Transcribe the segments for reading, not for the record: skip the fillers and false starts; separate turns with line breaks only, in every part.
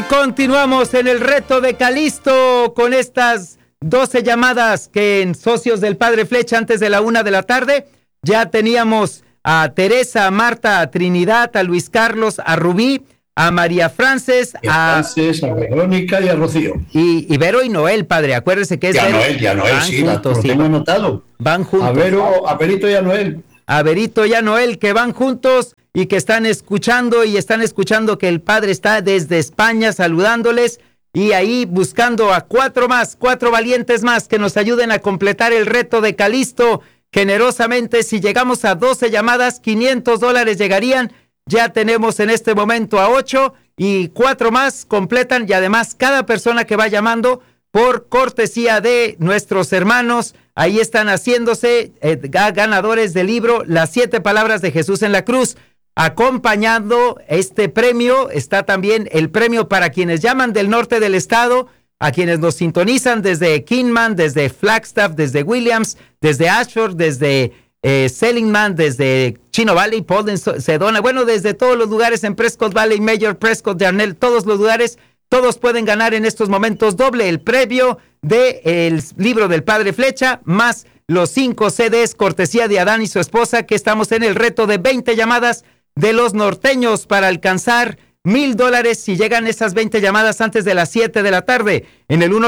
Continuamos en el reto de Calisto con estas 12 llamadas que en Socios del Padre Flecha antes de la 1 de la tarde. Ya teníamos a Teresa, a Marta, a Trinidad, a Luis Carlos, a Rubí, a María Frances,
a Verónica y a Rocío.
Y Vero y Noel, padre, acuérdese que es Vero.
Noel, sí, juntos, lo tengo anotado.
Van juntos.
A Verito y a Noel.
A Verito y a Noel, que van juntos y que están escuchando que el padre está desde España saludándoles y ahí buscando a 4 valientes más que nos ayuden a completar el reto de Calisto. Generosamente, si llegamos a 12 llamadas, $500 llegarían. Ya tenemos en este momento a 8 y 4 más completan, y además cada persona que va llamando por cortesía de nuestros hermanos, ahí están haciéndose ganadores del libro Las 7 palabras de Jesús en la cruz. Acompañando este premio está también el premio para quienes llaman del norte del estado, a quienes nos sintonizan desde Kingman, desde Flagstaff, desde Williams, desde Ashford, desde Seligman, desde Chino Valley, Polden, Sedona, bueno, desde todos los lugares en Prescott Valley, Mayor, Prescott, Yarnell, todos los lugares, todos pueden ganar en estos momentos doble el premio del libro del Padre Flecha, más los 5 CDs cortesía de Adán y su esposa, que estamos en el reto de 20 llamadas de los norteños para alcanzar $1,000 si llegan esas 20 llamadas antes de las 7 de la tarde en el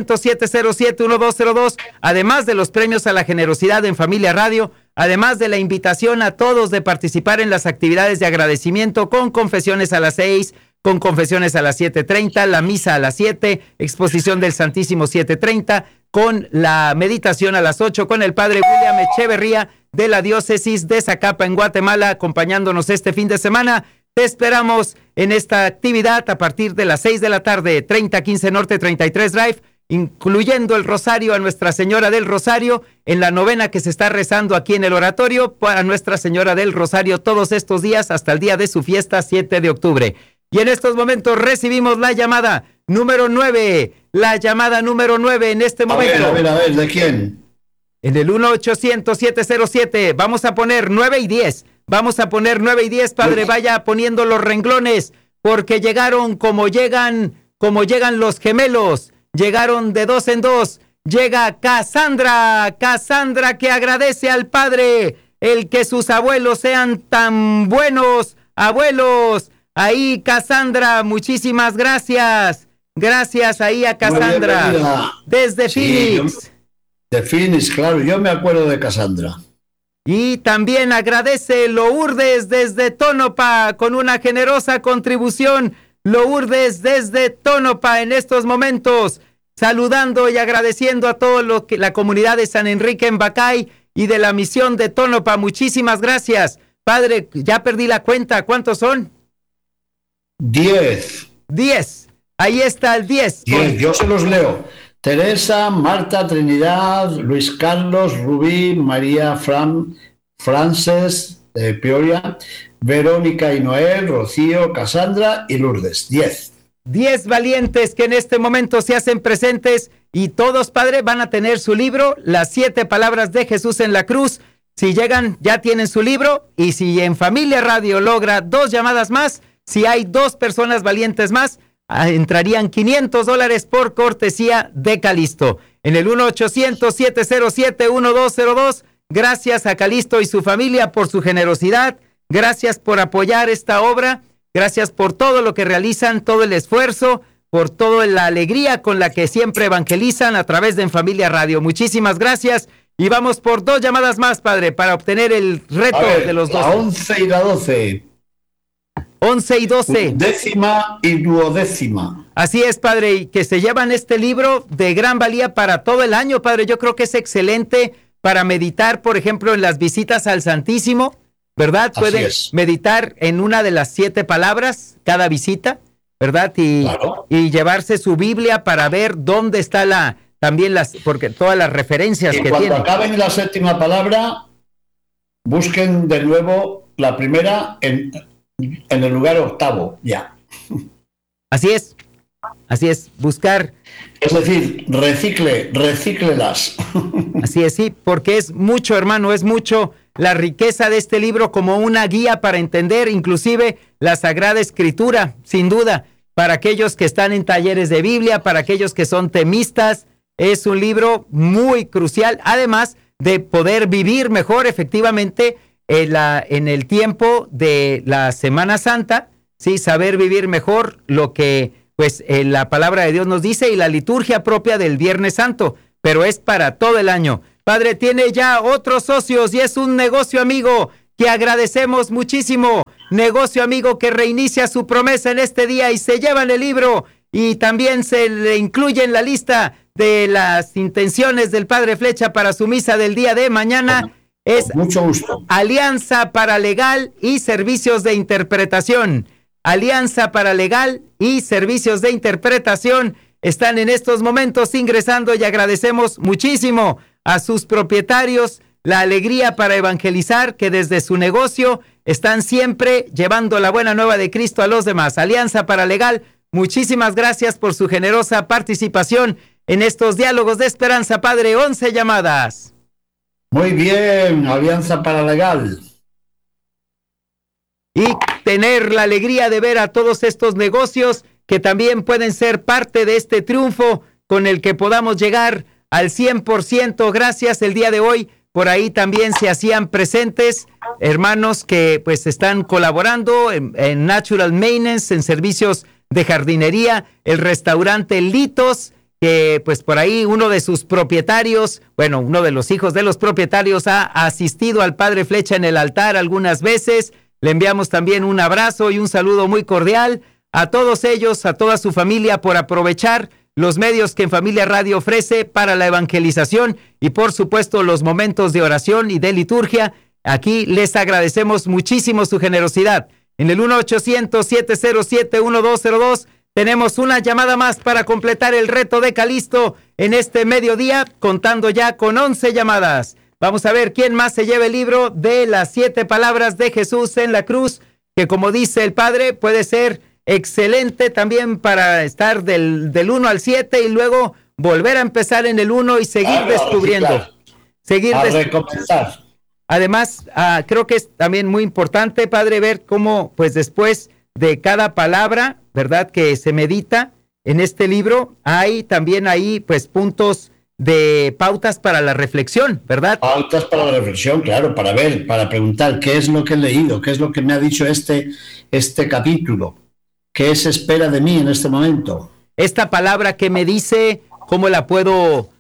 1-800-707-1202, además de los premios a la generosidad en Familia Radio, además de la invitación a todos de participar en las actividades de agradecimiento con confesiones a las 6, con confesiones a las 7:30, la misa a las 7, exposición del Santísimo 7:30, con la meditación a las 8, con el Padre William Echeverría de la diócesis de Zacapa en Guatemala, acompañándonos este fin de semana. Te esperamos en esta actividad a partir de las 6 de la tarde, 3015 Norte 33 Drive, incluyendo el rosario a Nuestra Señora del Rosario, en la novena que se está rezando aquí en el oratorio para Nuestra Señora del Rosario todos estos días hasta el día de su fiesta, 7 de octubre. Y en estos momentos recibimos la llamada número 9, en este momento.
A ver, ¿de quién?
En el 1-800-707, vamos a poner 9 y 10. Vamos a poner 9 y 10, padre, vaya poniendo los renglones, porque llegaron como llegan los gemelos, llegaron de 2 en 2. Llega Cassandra que agradece al padre el que sus abuelos sean tan buenos abuelos. Ahí, Cassandra, muchísimas gracias. Gracias ahí a Cassandra. Desde Phoenix.
De Phoenix, claro, yo me acuerdo de Cassandra.
Y también agradece Lourdes desde Tónopa con una generosa contribución. Lourdes desde Tónopa en estos momentos, saludando y agradeciendo a todo lo que la comunidad de San Enrique en Bacay y de la misión de Tónopa. Muchísimas gracias. Padre, ya perdí la cuenta. ¿Cuántos son?
10.
Ahí está el 10.
Yo se los leo. Teresa, Marta, Trinidad, Luis Carlos, Rubí, María Frances, Peoria, Verónica y Noel, Rocío, Cassandra y Lourdes. 10
valientes que en este momento se hacen presentes y todos, padre, van a tener su libro, Las 7 palabras de Jesús en la cruz. Si llegan, ya tienen su libro, y si en Familia Radio logra 2 llamadas más, si hay 2 personas valientes más, entrarían $500 por cortesía de Calisto. En el 1-800-707-1202, gracias a Calisto y su familia por su generosidad, gracias por apoyar esta obra, gracias por todo lo que realizan, todo el esfuerzo, por toda la alegría con la que siempre evangelizan a través de En Familia Radio. Muchísimas gracias y vamos por 2 llamadas más, padre, para obtener el reto de los 12.
La 11 y la 12.
11 y 12.
10ª y 12ª.
Así es, padre, y que se llevan este libro de gran valía para todo el año, padre. Yo creo que es excelente para meditar, por ejemplo, en las visitas al Santísimo, ¿verdad? Puede meditar en una de las 7 palabras cada visita, ¿verdad? Y llevarse su Biblia para ver dónde está porque todas las referencias que tiene.
Cuando acaben la 7ª palabra, busquen de nuevo la primera en el lugar 8º, ya.
Así es, buscar.
Es decir, recíclelas.
Así es, sí, porque es mucho, hermano, es mucho la riqueza de este libro como una guía para entender inclusive la Sagrada Escritura, sin duda. para aquellos que están en talleres de Biblia, para aquellos que son temistas. Es un libro muy crucial, además de poder vivir mejor efectivamente en el tiempo de la Semana Santa, ¿sí? Saber vivir mejor lo que pues la palabra de Dios nos dice y la liturgia propia del Viernes Santo, pero es para todo el año. Padre, tiene ya otros socios y es un negocio amigo que agradecemos muchísimo. Negocio amigo que reinicia su promesa en este día y se llevan el libro y también se le incluye en la lista de las intenciones del Padre Flecha para su misa del día de mañana. Es
mucho gusto.
Alianza Paralegal y Servicios de Interpretación. Alianza Paralegal y Servicios de Interpretación están en estos momentos ingresando y agradecemos muchísimo a sus propietarios la alegría para evangelizar, que desde su negocio están siempre llevando la buena nueva de Cristo a los demás. Alianza Paralegal, muchísimas gracias por su generosa participación en estos diálogos de esperanza, Padre. 11 llamadas.
Muy bien, Alianza Paralegal.
Y tener la alegría de ver a todos estos negocios que también pueden ser parte de este triunfo con el que podamos llegar al 100%. Gracias el día de hoy. Por ahí también se hacían presentes hermanos que pues están colaborando en Natural Maintenance, en servicios de jardinería, el restaurante Litos, que pues por ahí uno de sus propietarios, bueno, uno de los hijos de los propietarios ha asistido al Padre Flecha en el altar algunas veces. Le enviamos también un abrazo y un saludo muy cordial a todos ellos, a toda su familia, por aprovechar los medios que En Familia Radio ofrece para la evangelización y por supuesto los momentos de oración y de liturgia. Aquí les agradecemos muchísimo su generosidad. En el 1-800-707-1202 tenemos una llamada más para completar el reto de Calisto en este mediodía, contando ya con 11 llamadas. Vamos a ver quién más se lleva el libro de las 7 palabras de Jesús en la cruz, que como dice el Padre, puede ser excelente también para estar del 1 al 7 y luego volver a empezar en el 1 y seguir descubriendo.
Recomenzar.
Además, creo que es también muy importante, Padre, ver cómo pues después de cada palabra, ¿verdad?, que se medita en este libro, hay también ahí pues puntos de pautas para la reflexión, ¿verdad?
Pautas para la reflexión, claro, para ver, para preguntar qué es lo que he leído, qué es lo que me ha dicho este capítulo, qué se espera de mí en este momento.
Esta palabra que me dice, ¿cómo la puedo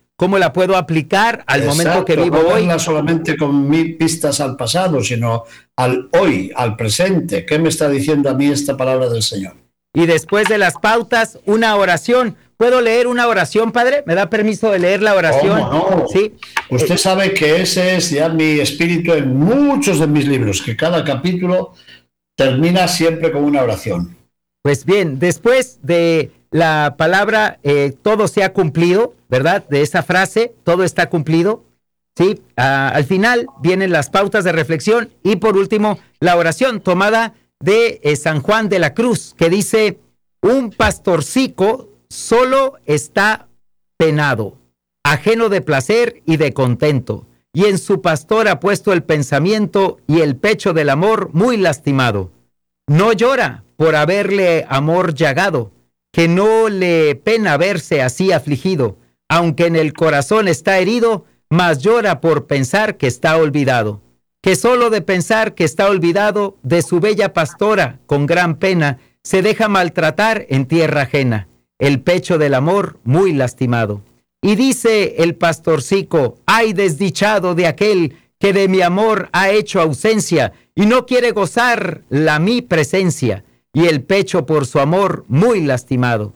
aplicar al momento que vivo hoy?
No solamente con mis pistas al pasado, sino al hoy, al presente. ¿Qué me está diciendo a mí esta palabra del Señor?
Y después de las pautas, una oración. ¿Puedo leer una oración, Padre? ¿Me da permiso de leer la oración?
¿Cómo no?
Sí.
Usted sabe que ese es ya mi espíritu en muchos de mis libros, que cada capítulo termina siempre con una oración.
Pues bien, después de la palabra todo se ha cumplido, ¿verdad? De esa frase, todo está cumplido, ¿sí? Al final vienen las pautas de reflexión y por último la oración tomada de San Juan de la Cruz, que dice: un pastorcico solo está penado, ajeno de placer y de contento, y en su pastor ha puesto el pensamiento y el pecho del amor muy lastimado. No llora por haberle amor llagado, que no le pena verse así afligido, aunque en el corazón está herido, mas llora por pensar que está olvidado, que solo de pensar que está olvidado de su bella pastora, con gran pena, se deja maltratar en tierra ajena, el pecho del amor muy lastimado. Y dice el pastorcico: ay desdichado de aquel que de mi amor ha hecho ausencia y no quiere gozar la mi presencia, y el pecho por su amor muy lastimado.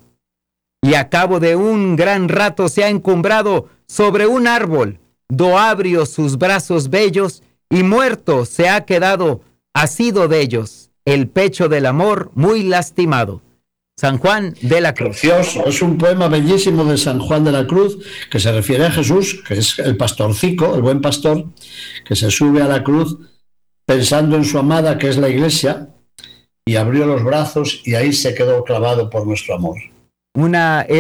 Y a cabo de un gran rato se ha encumbrado sobre un árbol, do abrio sus brazos bellos, y muerto se ha quedado, asido de ellos, el pecho del amor muy lastimado. San Juan de la Cruz.
Precioso, es un poema bellísimo de San Juan de la Cruz, que se refiere a Jesús, que es el pastorcico, el buen pastor, que se sube a la cruz pensando en su amada, que es la iglesia, y abrió los brazos y ahí se quedó clavado por nuestro amor.
Un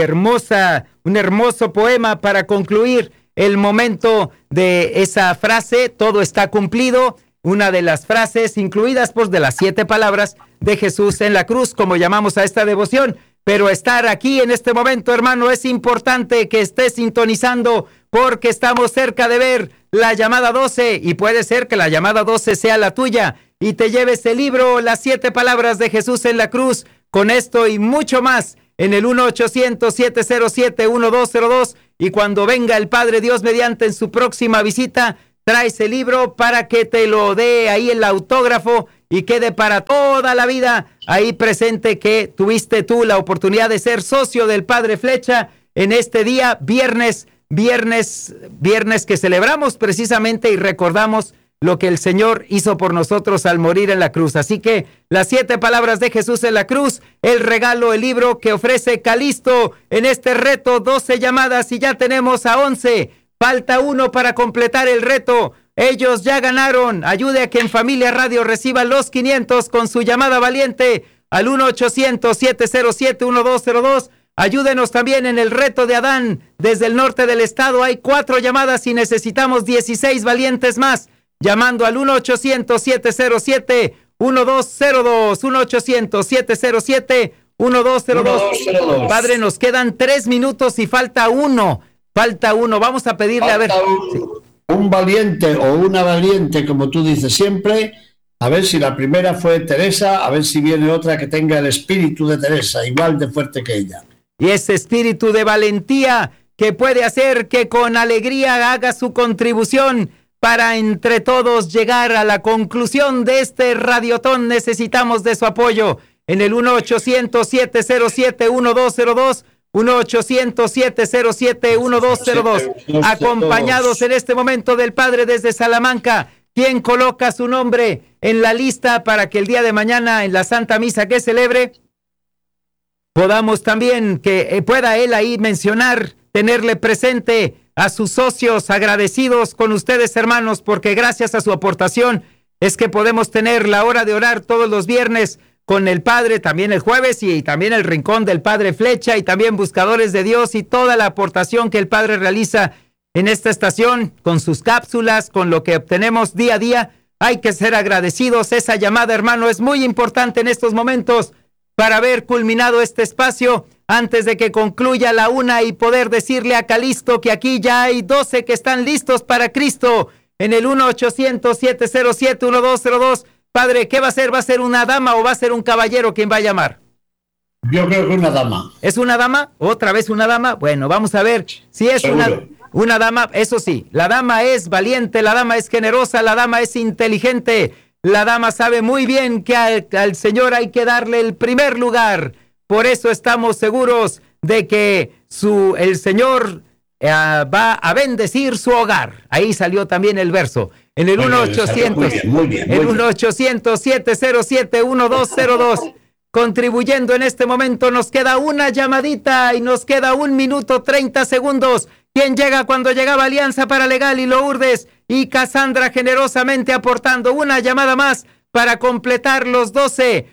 hermoso poema para concluir el momento de esa frase: todo está cumplido, una de las frases incluidas pues de las 7 palabras de Jesús en la cruz, como llamamos a esta devoción. pero estar aquí en este momento, hermano, es importante que estés sintonizando porque estamos cerca de ver la llamada 12 y puede ser que la llamada 12 sea la tuya y te lleves el libro Las 7 palabras de Jesús en la cruz, con esto y mucho más en el 1-800-707-1202 y cuando venga el Padre Dios mediante en su próxima visita, trae ese libro para que te lo dé ahí el autógrafo y quede para toda la vida ahí presente que tuviste tú la oportunidad de ser socio del Padre Flecha en este día, viernes que celebramos precisamente y recordamos lo que el Señor hizo por nosotros al morir en la cruz. Así que las 7 palabras de Jesús en la cruz, el regalo, el libro que ofrece Calisto en este reto, 12 llamadas y ya tenemos a 11. Falta uno para completar el reto. Ellos ya ganaron. Ayude a que en Familia Radio reciba los 500 con su llamada valiente al 1-800-707-1202. Ayúdenos también en el reto de Adán. Desde el norte del estado hay 4 llamadas y necesitamos 16 valientes más. Llamando al 1-800-707-1202. 1-800-707-1202. Padre, nos quedan 3 minutos y falta uno. Vamos a pedirle a ver.
Un valiente o una valiente, como tú dices siempre, a ver si la primera fue Teresa, a ver si viene otra que tenga el espíritu de Teresa, igual de fuerte que ella.
Y ese espíritu de valentía que puede hacer que con alegría haga su contribución para entre todos llegar a la conclusión de este radiotón. Necesitamos de su apoyo en el 1-800-707-1202. 1-800-707-1202, acompañados en este momento del Padre desde Salamanca, quien coloca su nombre en la lista para que el día de mañana en la Santa Misa que celebre, podamos también que pueda él ahí mencionar, tenerle presente a sus socios, agradecidos con ustedes, hermanos, porque gracias a su aportación es que podemos tener la hora de orar todos los viernes con el Padre, también el jueves y también el Rincón del Padre Flecha y también Buscadores de Dios y toda la aportación que el Padre realiza en esta estación con sus cápsulas, con lo que obtenemos día a día. Hay que ser agradecidos. Esa llamada, hermano, es muy importante en estos momentos para haber culminado este espacio antes de que concluya la 1 y poder decirle a Calisto que aquí ya hay 12 que están listos para Cristo en el 1-800-707-1202. Padre, ¿qué va a ser? ¿Va a ser una dama o va a ser un caballero quien va a llamar?
Yo creo que una dama.
¿Es una dama? ¿Otra vez una dama? Bueno, vamos a ver si es una dama. Eso sí, la dama es valiente, la dama es generosa, la dama es inteligente. La dama sabe muy bien que al Señor hay que darle el primer lugar. Por eso estamos seguros de que el Señor va a bendecir su hogar. Ahí salió también el verso. En el 1-800-707-1202. Contribuyendo en este momento, nos queda una llamadita y nos queda 1 minuto 30 segundos. ¿Quién llega cuando llegaba Alianza Paralegal y Lourdes? Y Cassandra generosamente aportando una llamada más para completar los 12.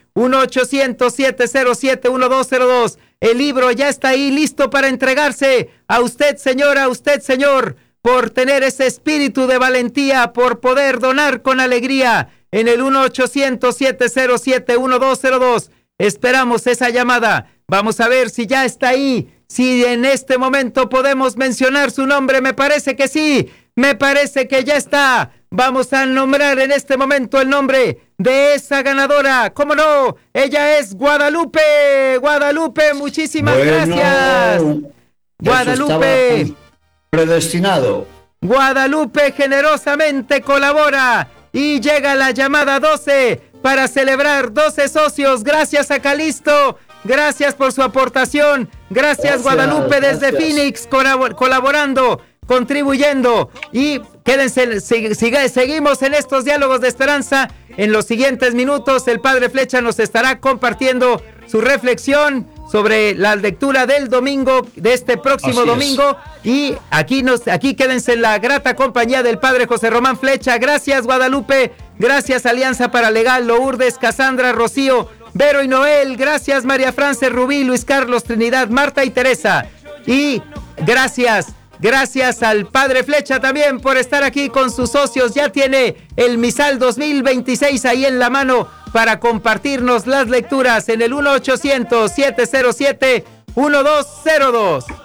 1-800-707-1202. El libro ya está ahí listo para entregarse a usted, señora, a usted, señor, por tener ese espíritu de valentía, por poder donar con alegría en el 1-800-707-1202. Esperamos esa llamada. Vamos a ver si ya está ahí, si en este momento podemos mencionar su nombre. Me parece que sí, me parece que ya está. Vamos a nombrar en este momento el nombre de esa ganadora. ¿Cómo no? Ella es Guadalupe. Guadalupe, muchísimas gracias. Guadalupe.
Predestinado.
Guadalupe generosamente colabora y llega la llamada 12 para celebrar 12 socios. Gracias a Calisto, gracias por su aportación. Gracias Guadalupe desde Phoenix colaborando, contribuyendo. Y quédense, seguimos en estos diálogos de esperanza. En los siguientes minutos el Padre Flecha nos estará compartiendo su reflexión sobre la lectura del domingo, de este próximo domingo. Y aquí quédense en la grata compañía del Padre José Román Flecha. Gracias Guadalupe, gracias Alianza Paralegal, Lourdes, Cassandra, Rocío, Vero y Noel, gracias María Frances, Rubí, Luis Carlos, Trinidad, Marta y Teresa. Y gracias al Padre Flecha también por estar aquí con sus socios. Ya tiene el misal 2026 ahí en la mano para compartirnos las lecturas en el 1-800-707-1202.